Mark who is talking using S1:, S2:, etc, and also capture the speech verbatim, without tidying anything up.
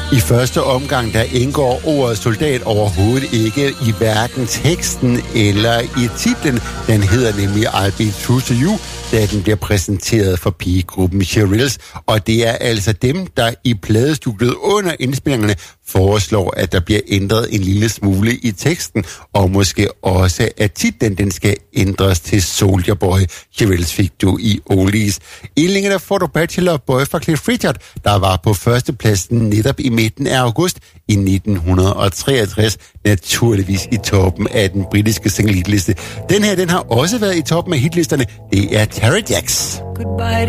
S1: I første omgang, der indgår ordet soldat overhovedet ikke i hverken teksten eller i titlen. Den hedder nemlig I'll Be True to You, da den bliver præsenteret for pigegruppen Shirelles. Og det er altså dem, der i pladestudiet under indspillingerne foreslår, at der bliver ændret en lille smule i teksten, og måske også, at titlen den skal ændres til Soldier Boy. Shirelles fik du i Oldies. I linken der får du Bachelor Boy fra Cliff Richard, der var på førstepladsen netop i midten af august i nitten treogtres, naturligvis i toppen af den britiske single hitliste. Den her, den har også været i toppen af hitlisterne. Det er Terry Jacks.
S2: Goodbye